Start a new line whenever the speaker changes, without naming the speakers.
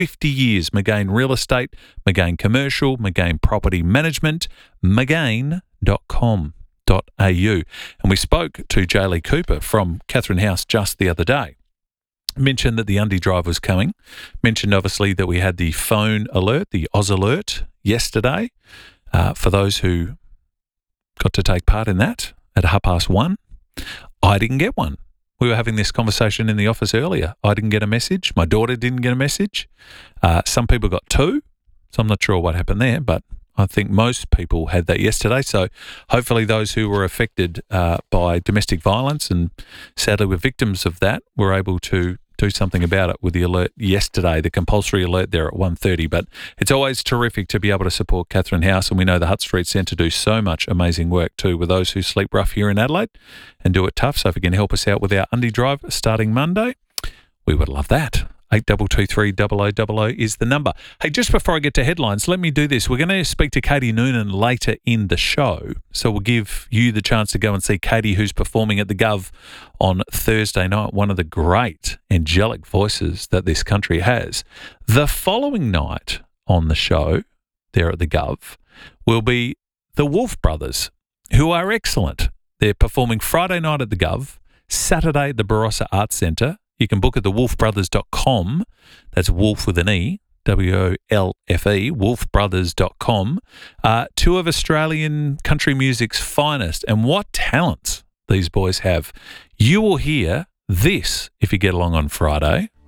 50 years. Magain Real Estate, Magain Commercial, Magain Property Management, magain.com.au. And we spoke to Jaylee Cooper from Catherine House just the other day. Mentioned that the Undy Drive was coming. Mentioned, obviously, that we had the phone alert, the Oz Alert, yesterday for those who got to take part in that at 1:30. I didn't get one. We were having this conversation in the office earlier. I didn't get a message. My daughter didn't get a message. Some people got two, so I'm not sure what happened there, but I think most people had that yesterday. So hopefully those who were affected by domestic violence and sadly were victims of that were able to do something about it with the alert yesterday, the compulsory alert there at 1:30. But it's always terrific to be able to support Catherine House, and we know the Hutt Street Centre do so much amazing work too with those who sleep rough here in Adelaide and do it tough. So if you can help us out with our Undy Drive starting Monday, we would love that. 8223 0000 is the number. Hey, just before I get to headlines, let me do this. We're going to speak to Katie Noonan later in the show. So we'll give you the chance to go and see Katie, who's performing at the Gov on Thursday night, one of the great angelic voices that this country has. The following night on the show, there at the Gov, will be the Wolf Brothers, who are excellent. They're performing Friday night at the Gov, Saturday at the Barossa Arts Centre. You can book at thewolfbrothers.com. That's Wolf with an E, WOLFE, wolfbrothers.com. Two of Australian country music's finest, and what talents these boys have. You will hear this if you get along on Friday.